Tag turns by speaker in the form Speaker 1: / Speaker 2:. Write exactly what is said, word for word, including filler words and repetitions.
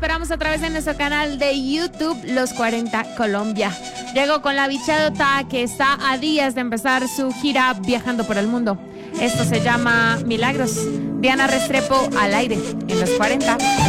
Speaker 1: esperamos a través de nuestro canal de YouTube, Los cuarenta Colombia. Llego con la bichadota que está a días de empezar su gira viajando por el mundo. Esto se llama Milagros. Diana Restrepo al aire en Los cuarenta.